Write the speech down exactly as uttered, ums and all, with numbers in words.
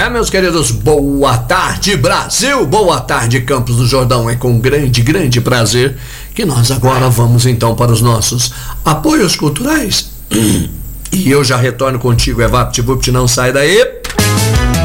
É, meus queridos, boa tarde, Brasil, boa tarde, Campos do Jordão. É com grande, grande prazer que nós agora vamos então para os nossos apoios culturais. E eu já retorno contigo, é VaptVupt, não sai daí.